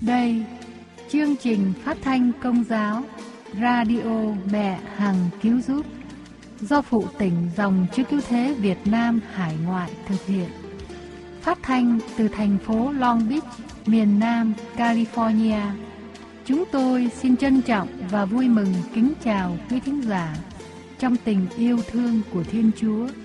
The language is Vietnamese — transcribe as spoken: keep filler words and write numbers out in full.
Đây, chương trình phát thanh Công giáo Radio Mẹ Hằng Cứu Giúp do Phụ Tỉnh Dòng Chúa Cứu Thế Việt Nam hải ngoại thực hiện. Phát thanh từ thành phố Long Beach, miền Nam California. Chúng tôi xin trân trọng và vui mừng kính chào quý thính giả trong tình yêu thương của Thiên Chúa.